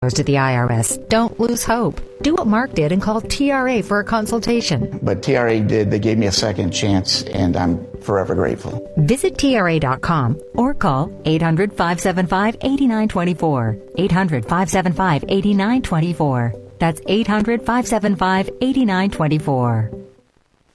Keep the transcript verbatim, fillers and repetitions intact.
to the I R S. Don't lose hope. Do what Mark did and call T R A for a consultation. But T R A did. They gave me a second chance, and I'm forever grateful. Visit T R A dot com or call eight hundred, five seven five, eight nine two four. eight hundred, five seven five, eight nine two four. That's eight hundred, five seven five, eight nine two four.